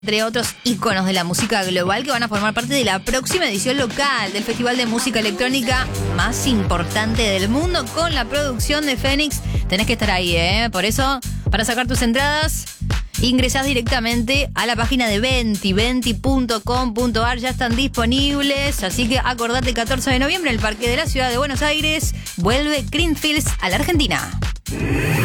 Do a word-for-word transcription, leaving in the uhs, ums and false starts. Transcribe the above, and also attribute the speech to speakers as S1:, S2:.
S1: entre otros íconos de la música global que van a formar parte de la próxima edición local del Festival de Música Electrónica más importante del mundo, con la producción de Fénix. Tenés que estar ahí, ¿eh? Por eso, para sacar tus entradas, ingresás directamente a la página de Venti, venti punto com punto ar, ya están disponibles, así que acordate, catorce de noviembre, el Parque de la Ciudad de Buenos Aires, vuelve Creamfields a la Argentina.